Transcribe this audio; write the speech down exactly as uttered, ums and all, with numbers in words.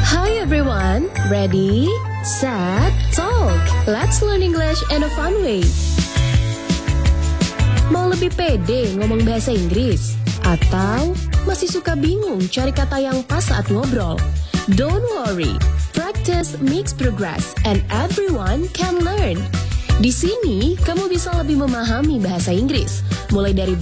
Hi everyone, ready, set, talk. Let's learn English in a fun way. Mau lebih pede ngomong bahasa Inggris? Atau masih suka bingung cari kata yang pas saat ngobrol? Don't worry, practice makes progress and everyone can learn. Di sini, kamu bisa lebih memahami bahasa Inggris, mulai dari